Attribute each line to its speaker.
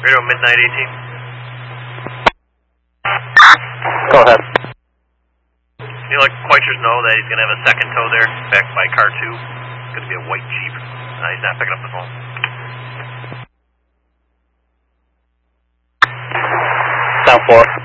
Speaker 1: Radio Midnight 18.
Speaker 2: Go ahead.
Speaker 1: You let Quitchers know that he's going to have a second tow there, backed by car 2. It's going to be a white Jeep. He's not picking up the phone.
Speaker 2: Down 4.